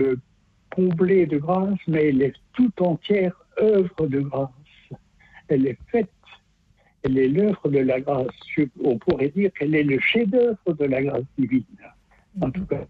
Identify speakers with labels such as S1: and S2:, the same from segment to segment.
S1: comblée de grâce, mais elle est tout entière œuvre de grâce. Elle est faite, elle est l'œuvre de la grâce. On pourrait dire qu'elle est le chef-d'œuvre de la grâce divine. En tout cas,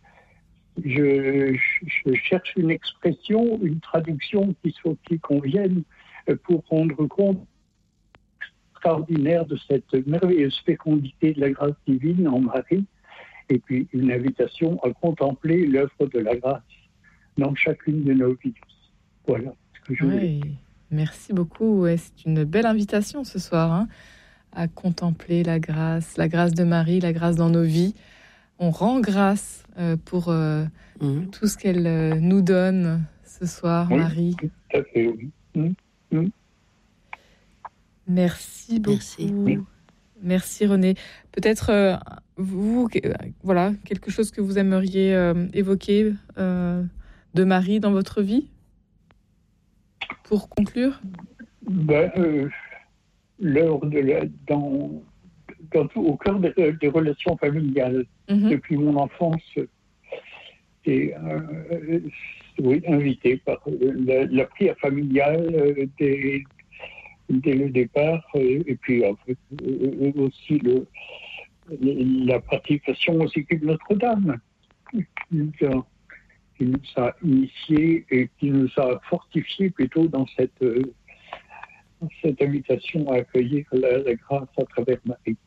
S1: je cherche une expression, une traduction qui convienne pour rendre compte extraordinaire de cette merveilleuse fécondité de la grâce divine en Marie, et puis une invitation à contempler l'œuvre de la grâce dans chacune de nos vies. Voilà ce que je voulais dire.
S2: Merci beaucoup. Ouais, c'est une belle invitation ce soir, à contempler la grâce de Marie, la grâce dans nos vies. On rend grâce pour tout ce qu'elle nous donne ce soir, oui, Marie.
S1: Tout à fait, oui.
S2: Merci beaucoup. Merci René. Peut-être vous, voilà, quelque chose que vous aimeriez évoquer de Marie dans votre vie pour conclure.
S1: L'heure au cœur des relations familiales depuis mon enfance, et invité par la prière familiale dès le départ, et puis aussi la pratication aussi de Notre-Dame, qui nous a initiés et qui nous a fortifiés plutôt dans cette invitation à accueillir la grâce à travers Marie.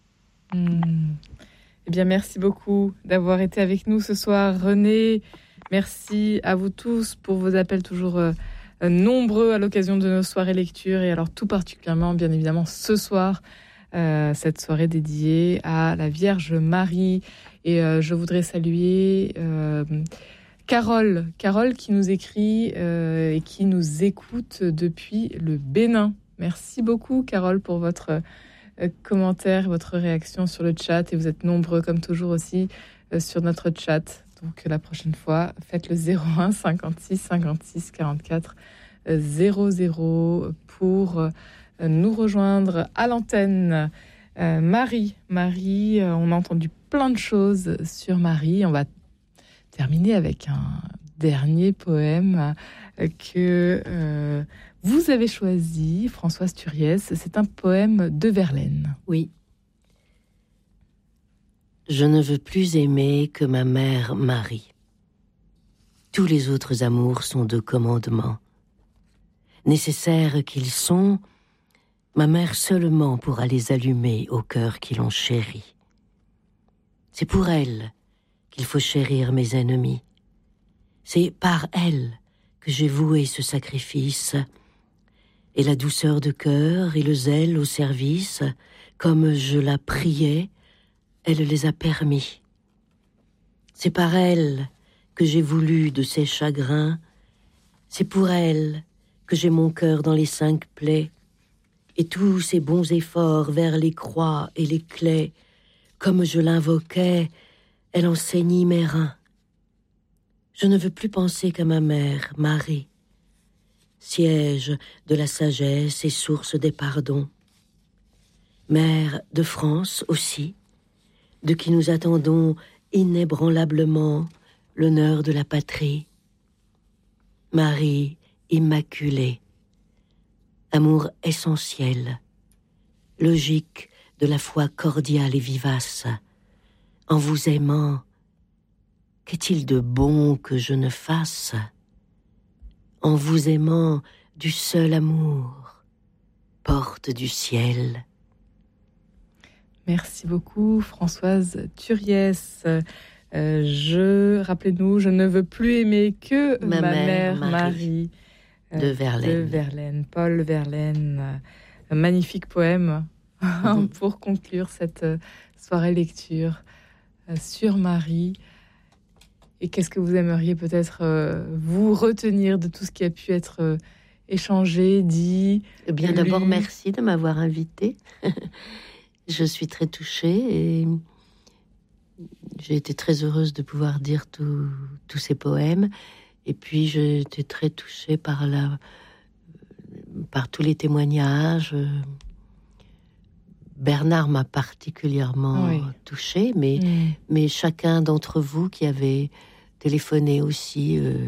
S2: Eh bien, merci beaucoup d'avoir été avec nous ce soir, René. Merci à vous tous pour vos appels toujours nombreux à l'occasion de nos soirées lecture, et alors tout particulièrement, bien évidemment, ce soir, cette soirée dédiée à la Vierge Marie. Et je voudrais saluer Carole qui nous écrit et qui nous écoute depuis le Bénin. Merci beaucoup, Carole, pour votre commentaire, votre réaction sur le chat. Et vous êtes nombreux, comme toujours, aussi sur notre chat. Donc, la prochaine fois, faites le 01 56 56 44 00 pour nous rejoindre à l'antenne. Marie, on a entendu plein de choses sur Marie. On va terminer avec un dernier poème que vous avez choisi, Françoise Turiès. C'est un poème de Verlaine.
S3: Oui. Je ne veux plus aimer que ma mère Marie. Tous les autres amours sont de commandement. Nécessaires qu'ils sont, ma mère seulement pourra les allumer au cœur qui l'ont chérie. C'est pour elle qu'il faut chérir mes ennemis. C'est par elle que j'ai voué ce sacrifice, et la douceur de cœur et le zèle au service, comme je la priais, elle les a permis. C'est par elle que j'ai voulu de ses chagrins, c'est pour elle que j'ai mon cœur dans les 5 plaies, et tous ses bons efforts vers les croix et les claies, comme je l'invoquais, elle en saignit mes reins. Je ne veux plus penser qu'à ma mère, Marie, siège de la sagesse et source des pardons. Mère de France aussi, de qui nous attendons inébranlablement l'honneur de la patrie. Marie immaculée, amour essentiel, logique de la foi cordiale et vivace. En vous aimant, qu'est-il de bon que je ne fasse? En vous aimant du seul amour, porte du ciel.
S2: Merci beaucoup, Françoise Turiès. Rappelez-nous, je ne veux plus aimer que ma mère Marie.
S3: De
S2: Verlaine, Paul Verlaine. Un magnifique poème pour conclure cette soirée lecture sur Marie. Et qu'est-ce que vous aimeriez peut-être vous retenir de tout ce qui a pu être échangé, dit?
S3: Eh bien, d'abord, merci de m'avoir invitée. Je suis très touchée et j'ai été très heureuse de pouvoir dire tous ces poèmes. Et puis, j'ai été très touchée par tous les témoignages. Bernard m'a particulièrement touchée, mais chacun d'entre vous qui avez téléphoner aussi